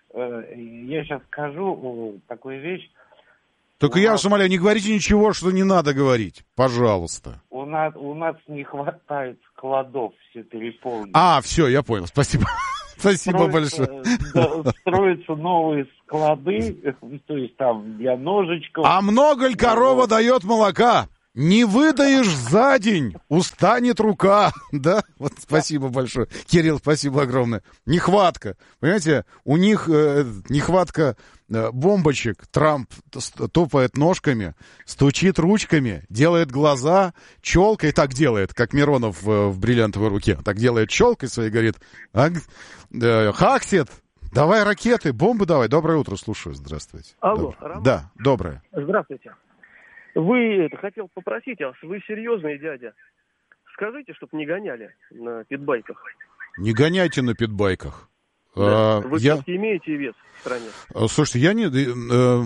я сейчас скажу такую вещь. Только у я вас умоляю, не говорите ничего, что не надо говорить. Пожалуйста. У нас, у нас не хватает складов, все переполнены. А, все, я понял. Спасибо. Спасибо Строятся, большое. Да, строятся новые склады, то есть там для ножичков. А много ли корова дает молока? Не выдаешь за день, устанет рука. Да? Вот спасибо большое. Кирилл, спасибо огромное. Нехватка. Понимаете, у них э, нехватка э, бомбочек. Трамп топает ножками, стучит ручками, делает глаза, челкой так делает, как Миронов э, в «Бриллиантовой руке». Так делает челкой своей, говорит, а, э, Хаксет, давай ракеты, бомбы давай. Доброе утро, слушаю. Здравствуйте. Алло, Доброе. Да, доброе. Здравствуйте. Вы, это, хотел попросить вас, вы серьезный дядя. Скажите, чтобы не гоняли на питбайках. Не гоняйте на питбайках. Да. А, вы я... все-таки имеете вес в стране. Слушайте, я не... Э,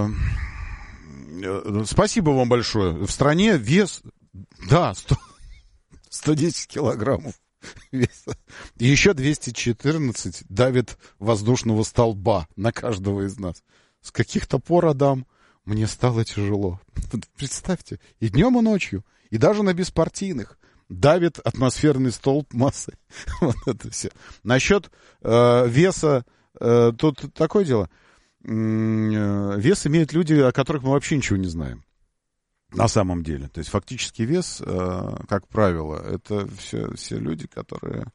э, э, спасибо вам большое. В стране вес... Да, сто, сто десять килограммов веса. И еще двести четырнадцать давит воздушного столба на каждого из нас. С каких-то пор, Адам, мне стало тяжело. Представьте, и днем, и ночью, и даже на беспартийных давит атмосферный столб массы. Вот это все. Насчет э, веса, э, тут такое дело. Э, вес имеют люди, о которых мы вообще ничего не знаем. На самом деле. То есть фактически вес, э, как правило, это все, все люди, которые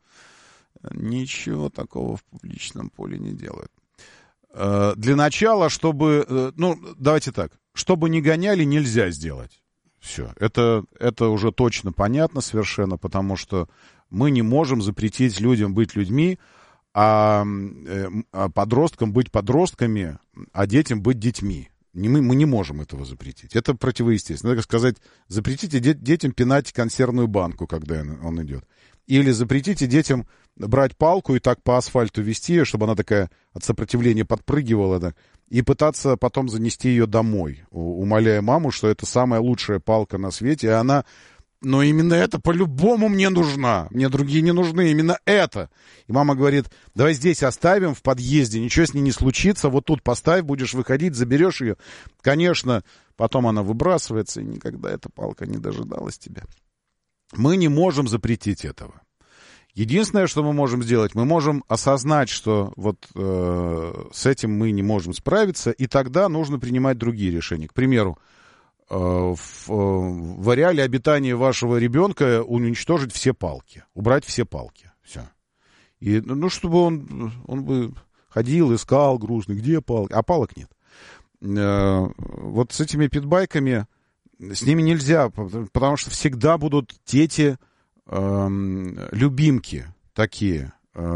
ничего такого в публичном поле не делают. Для начала, чтобы, ну, давайте так, чтобы не гоняли, нельзя сделать. Все, это, это уже точно понятно совершенно, потому что мы не можем запретить людям быть людьми, а, а подросткам быть подростками, а детям быть детьми. Не, мы, мы не можем этого запретить. Это противоестественно. Так сказать, запретите де- детям пинать консервную банку, когда он идет. Или запретите детям брать палку и так по асфальту вести, чтобы она такая от сопротивления подпрыгивала, да, и пытаться потом занести ее домой, умоляя маму, что это самая лучшая палка на свете, и она, но именно это по-любому мне нужна, мне другие не нужны, именно это. И мама говорит, давай здесь оставим в подъезде, ничего с ней не случится, вот тут поставь, будешь выходить, заберешь ее. Конечно, потом она выбрасывается, и никогда эта палка не дожидалась тебя. Мы не можем запретить этого. Единственное, что мы можем сделать, мы можем осознать, что вот э, с этим мы не можем справиться, и тогда нужно принимать другие решения. К примеру, э, в, э, в ареале обитания вашего ребенка уничтожить все палки, убрать все палки. Все. И, ну, чтобы он, он бы ходил, искал грустно, где палки, а палок нет. Э, вот с этими питбайками, с ними нельзя, потому что всегда будут дети... любимки такие,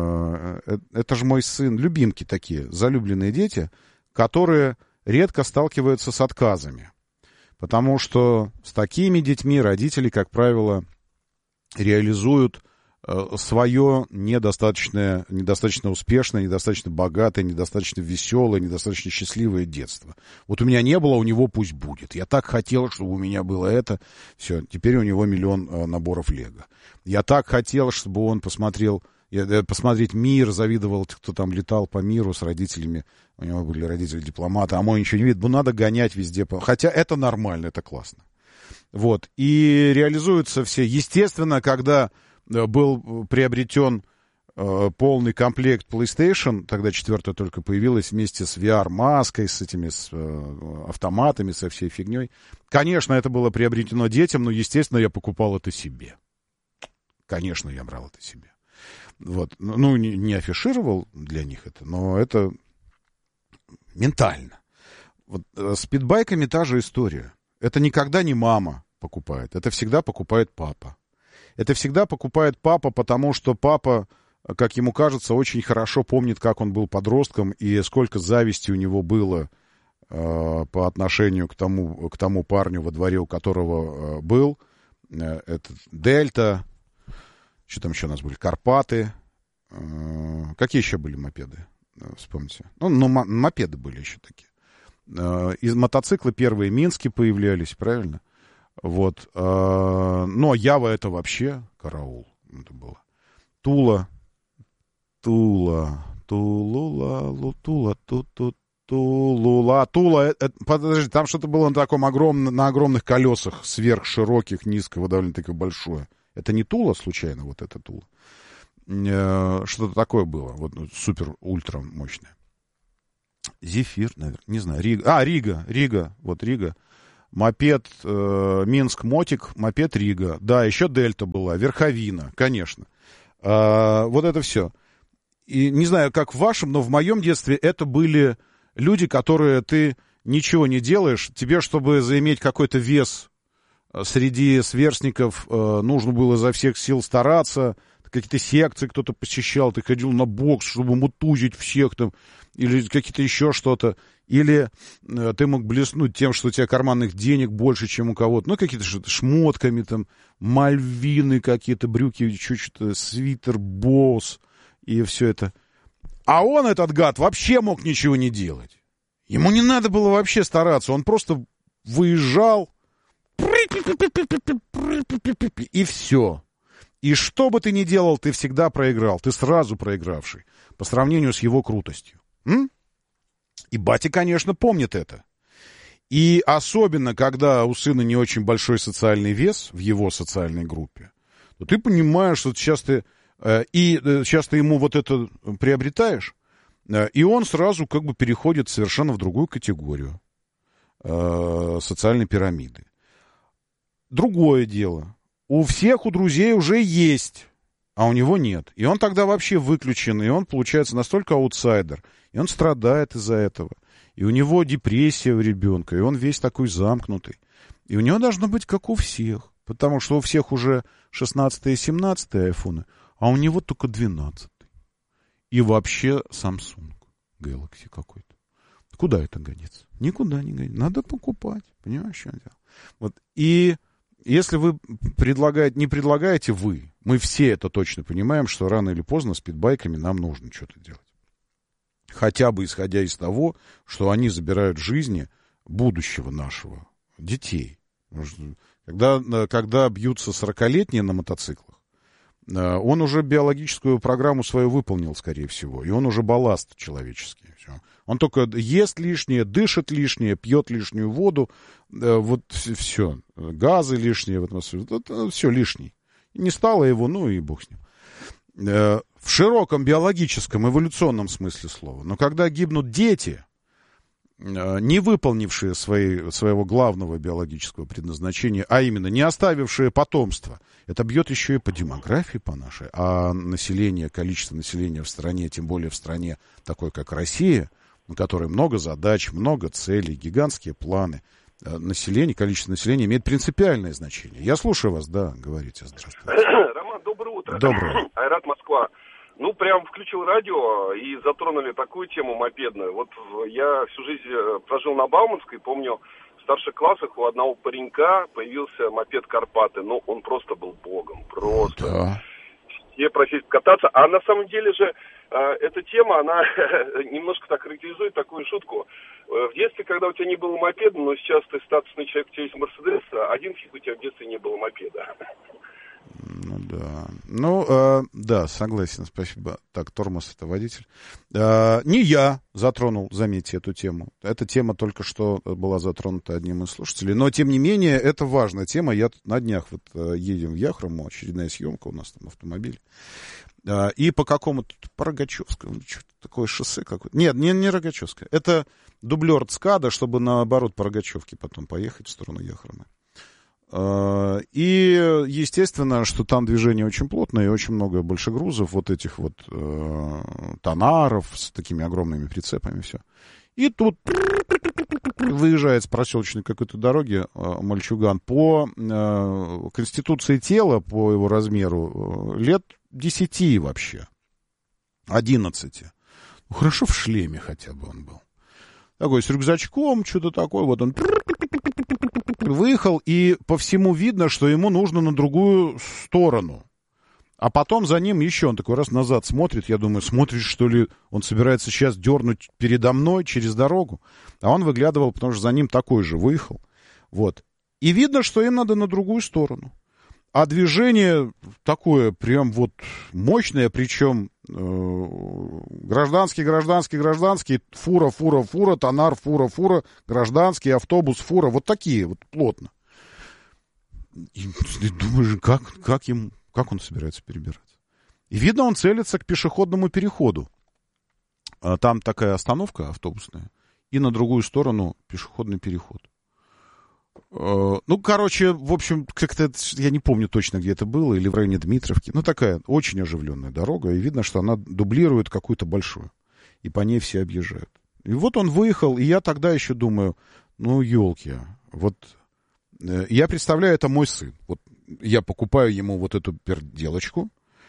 это же мой сын, любимки такие, залюбленные дети, которые редко сталкиваются с отказами. Потому что с такими детьми родители, как правило, реализуют свое недостаточно, недостаточно успешное, недостаточно богатое, недостаточно веселое, недостаточно счастливое детство. Вот у меня не было, у него пусть будет. Я так хотел, чтобы у меня было это. Все, теперь у него миллион э, наборов Лего. Я так хотел, чтобы он посмотрел, я, посмотреть мир, завидовал, кто там летал по миру с родителями. У него были родители-дипломаты, а мой ничего не видит. Ну, надо гонять везде. Хотя это нормально, это классно. Вот. И реализуются все. Естественно, когда был приобретен э, полный комплект PlayStation, тогда четвертая только появилась, вместе с ви ар-маской, с этими с, э, автоматами, со всей фигней. Конечно, это было приобретено детям, но, естественно, я покупал это себе. Конечно, я брал это себе. Вот. Ну, не, не афишировал для них это, но это ментально. Вот, э, с питбайками та же история. Это никогда не мама покупает, это всегда покупает папа. Это всегда покупает папа, потому что папа, как ему кажется, очень хорошо помнит, как он был подростком и сколько зависти у него было э, по отношению к тому, к тому парню, во дворе у которого э, был. Э, этот Дельта, что там еще у нас были, Карпаты. Э, какие еще были мопеды? Э, вспомните. Ну, ну м- мопеды были еще такие. Э, из мотоцикла первые Мински появлялись, правильно? Вот, э, но Ява это вообще караул, это было. Тула, Тула, Тулула, лутула, тут-тут. Тулула, Тула, это, подожди, там что-то было на таком огромном, на огромных колесах, сверхшироких, низкого, довольно-таки большое. Это не Тула, случайно, вот это Тула? Э, что-то такое было, вот супер-ультра мощное. Зефир, наверное, не знаю, Рига. А, Рига, Рига, вот Рига. Мопед э, Минск Мотик, мопед Рига. Да, еще Дельта была, Верховина, конечно. Э, вот это все. И не знаю, как в вашем, но в моем детстве это были... Люди, которые ты ничего не делаешь, тебе, чтобы заиметь какой-то вес среди сверстников, нужно было изо всех сил стараться, какие-то секции кто-то посещал, ты ходил на бокс, чтобы мутузить всех там, или какие-то еще что-то, или ты мог блеснуть тем, что у тебя карманных денег больше, чем у кого-то, ну, какие-то что-то шмотками, там, мальвины какие-то, брюки, чуть-чуть, свитер, босс, и все это. А он, этот гад, вообще мог ничего не делать. Ему не надо было вообще стараться. Он просто выезжал. И все. И что бы ты ни делал, ты всегда проиграл. Ты сразу проигравший. По сравнению с его крутостью. М? И батя, конечно, помнит это. И особенно, когда у сына не очень большой социальный вес в его социальной группе, то ты понимаешь, что сейчас ты... И сейчас ты ему вот это приобретаешь, и он сразу как бы переходит совершенно в другую категорию э, социальной пирамиды. Другое дело. У всех у друзей уже есть, а у него нет. И он тогда вообще выключен, и он, получается, настолько аутсайдер, и он страдает из-за этого. И у него депрессия у ребенка, и он весь такой замкнутый. И у него должно быть как у всех, потому что у всех уже шестнадцатые и семнадцатые айфоны, а у него только двенадцатый. И вообще Samsung Galaxy какой-то. Куда это годится? Никуда не годится. Надо покупать. Понимаешь, что я делал? Вот. И если вы предлагаете, не предлагаете вы, мы все это точно понимаем, что рано или поздно с питбайками нам нужно что-то делать. Хотя бы исходя из того, что они забирают жизни будущего нашего, детей. Когда, когда бьются сорокалетние на мотоциклах, он уже биологическую программу свою выполнил, скорее всего, и он уже балласт человеческий. Все. Он только ест лишнее, дышит лишнее, пьет лишнюю воду, вот все, газы лишние в атмосфере, все лишний. Не стало его, ну и бог с ним. В широком биологическом, эволюционном смысле слова. Но когда гибнут дети, не выполнившие свои, своего главного биологического предназначения, а именно не оставившие потомство, это бьет еще и по демографии по нашей. А население, количество населения в стране, тем более в стране такой, как Россия, на которой много задач, много целей, гигантские планы, население, количество населения имеет принципиальное значение. Я слушаю вас, да, говорите, здравствуйте. Роман, доброе утро. Доброе. Айрат, Москва. Ну, прям включил радио и затронули такую тему мопедную. Вот я всю жизнь прожил на Бауманской, помню, в старших классах у одного паренька появился мопед Карпаты. Ну, он просто был богом, просто. Да. Все просили кататься. А на самом деле же э, эта тема, она немножко так характеризует такую шутку. В детстве, когда у тебя не было мопеда, но сейчас ты статусный человек, у тебя есть Мерседес, один фиг у тебя в детстве не было мопеда. Ну да. Ну, э, да, согласен, спасибо. Так, тормоз — это водитель. Э, не я затронул, заметьте, эту тему. Эта тема только что была затронута одним из слушателей. Но, тем не менее, это важная тема. Я тут на днях вот э, едем в Яхрому, очередная съемка у нас там автомобиль. Э, и по какому-то Рогачевскому, что-то такое шоссе какое-то. Нет, не, не Рогачевское. Это дублер ЦКАДа, чтобы наоборот по Рогачевке потом поехать в сторону Яхромы. И, естественно, что там движение очень плотное и очень много большегрузов, вот этих вот э, тонаров с такими огромными прицепами, все. И тут выезжает с проселочной какой-то дороги э, мальчуган по э, конституции тела, по его размеру, э, лет десяти вообще, одиннадцати. Ну, хорошо в шлеме хотя бы он был. Такой с рюкзачком, что-то такое, вот он выехал, и по всему видно, что ему нужно на другую сторону. А потом за ним еще, он такой раз назад смотрит, я думаю, смотрит, что ли, он собирается сейчас дернуть передо мной через дорогу. А он выглядывал, потому что за ним такой же выехал. Вот. И видно, что им надо на другую сторону. а движение такое прям вот мощное, причем э, гражданский, гражданский, гражданский, фура, фура, фура, тонар, фура, фура, гражданский, автобус, фура, вот такие вот плотно. И ты думаешь, как, как, им, как он собирается перебираться? И видно, он целится к пешеходному переходу. Там такая остановка автобусная, и на другую сторону пешеходный переход. Ну, короче, в общем, как-то, я не помню точно, где это было, или в районе Дмитровки. Ну, такая очень оживленная дорога, и видно, что она дублирует какую-то большую, и по ней все объезжают. И вот он выехал, и я тогда еще думаю, ну, елки, вот я представляю, это мой сын. Вот я покупаю ему вот эту перделочку,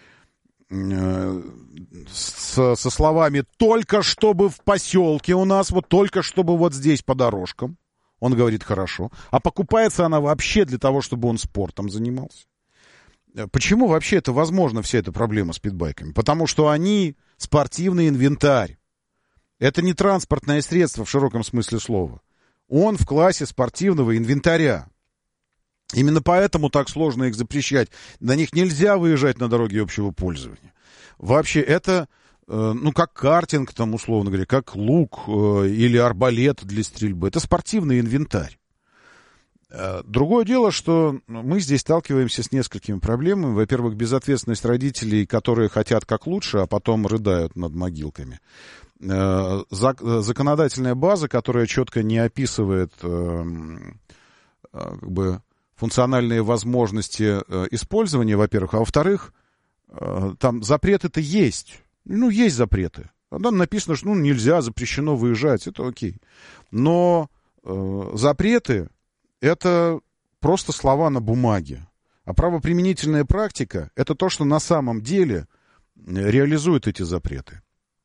Со, со словами «только чтобы в поселке у нас, вот только чтобы вот здесь по дорожкам». Он говорит «хорошо». А покупается она вообще для того, чтобы он спортом занимался. Почему вообще это возможно, вся эта проблема с питбайками? Потому что они спортивный инвентарь. Это не транспортное средство в широком смысле слова. Он в классе спортивного инвентаря. Именно поэтому так сложно их запрещать. На них нельзя выезжать на дороге общего пользования. Вообще это, э, ну, как картинг, там, условно говоря, как лук э, или арбалет для стрельбы. Это спортивный инвентарь. Э, другое дело, что мы здесь сталкиваемся с несколькими проблемами. Во-первых, безответственность родителей, которые хотят как лучше, а потом рыдают над могилками. Э, зак- законодательная база, которая четко не описывает э, э, как бы функциональные возможности э, использования, во-первых, а во-вторых, э, там запреты-то есть. Ну, есть запреты. Там написано, что ну, нельзя, запрещено выезжать, это окей. Но э, запреты — это просто слова на бумаге. А правоприменительная практика — это то, что на самом деле реализует эти запреты.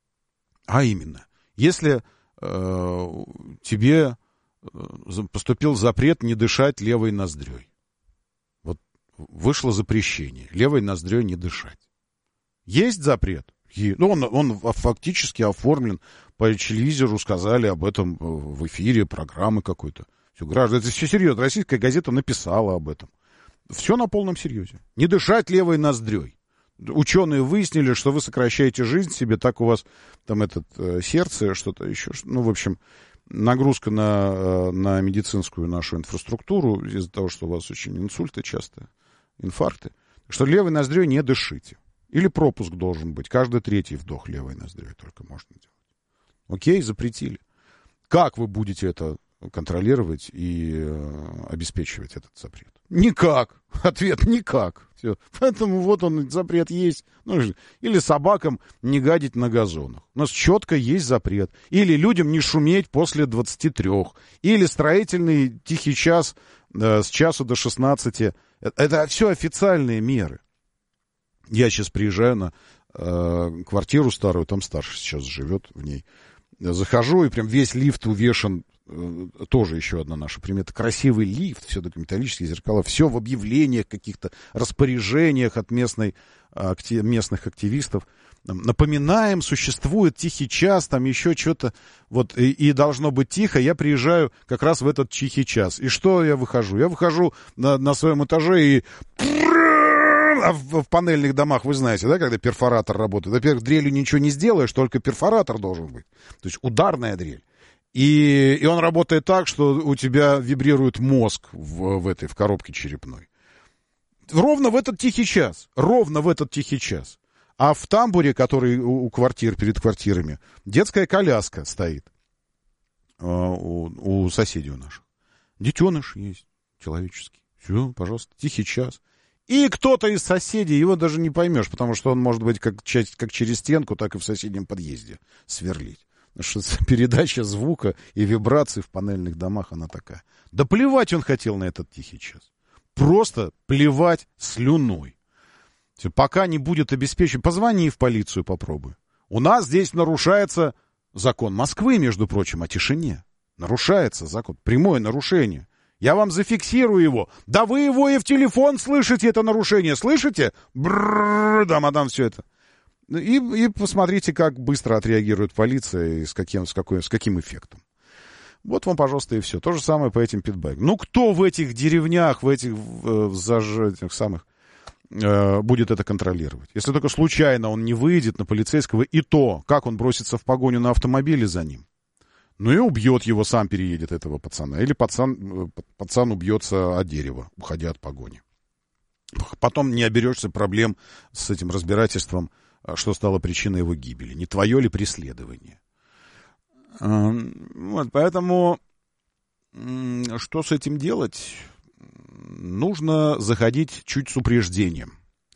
А именно, если э, тебе поступил запрет не дышать левой ноздрёй. Вот вышло запрещение. Левой ноздрёй не дышать. Есть запрет? Есть. Ну, он, он фактически оформлен. По телевизору сказали об этом в эфире, программы какой-то. Все, граждане, это все серьезно. Российская газета написала об этом. Все на полном серьезе. Не дышать левой ноздрёй. Ученые выяснили, что вы сокращаете жизнь себе, так у вас там этот сердце, что-то еще. Ну, в общем, нагрузка на, на медицинскую нашу инфраструктуру из-за того, что у вас очень инсульты часто, инфаркты. Что левой ноздрёй не дышите. Или пропуск должен быть. Каждый третий вдох левой ноздрёй только можно делать. Окей, запретили. Как вы будете это контролировать и э, обеспечивать этот запрет? Никак. Ответ — никак. Все. Поэтому вот он, запрет есть. Ну, или собакам не гадить на газонах. У нас четко есть запрет. Или людям не шуметь после двадцати трёх. Или строительный тихий час э, с часу до шестнадцати. Это, это все официальные меры. Я сейчас приезжаю на э, квартиру старую, там старший сейчас живет в ней. Захожу, и прям весь лифт увешан. Тоже еще одна наша примета. Красивый лифт, все такие металлические зеркала, все в объявлениях, каких-то распоряжениях от местной, актив, местных активистов. Напоминаем, существует тихий час, там еще что-то, вот, и, и должно быть тихо. Я приезжаю как раз в этот тихий час. И что я выхожу? Я выхожу на, на своем этаже и... А в, в панельных домах, вы знаете, да, когда перфоратор работает. Во-первых, дрелью ничего не сделаешь, только перфоратор должен быть. То есть ударная дрель. И, и он работает так, что у тебя вибрирует мозг в, в этой, в коробке черепной. Ровно в этот тихий час. Ровно в этот тихий час. А в тамбуре, который у, у квартир, перед квартирами, детская коляска стоит э, у, у соседей у наших. Детеныш есть человеческий. Все, пожалуйста, тихий час. И кто-то из соседей, его даже не поймешь, потому что он может быть как, как через стенку, так и в соседнем подъезде сверлить. Потому что передача звука и вибраций в панельных домах, она такая. Да плевать он хотел на этот тихий час. Просто плевать слюной. Пока не будет обеспечен, позвони в полицию, попробуй. У нас здесь нарушается закон Москвы, между прочим, о тишине. Нарушается закон, прямое нарушение. Я вам зафиксирую его. Да вы его и в телефон слышите, это нарушение. Слышите? Брррр, да, мадам, все это. И, и посмотрите, как быстро отреагирует полиция и с каким, с, какой, с каким эффектом. Вот вам, пожалуйста, и все. То же самое по этим питбайкам. Ну, кто в этих деревнях, в этих, в, в, в этих самых э, будет это контролировать. Если только случайно он не выйдет на полицейского, и то, как он бросится в погоню на автомобиле за ним. Ну и убьет его, сам переедет этого пацана. Или пацан, пацан убьется от дерева, уходя от погони. Потом не оберешься проблем с этим разбирательством, что стало причиной его гибели. Не твое ли преследование? Вот, поэтому что с этим делать? Нужно заходить чуть с упреждением.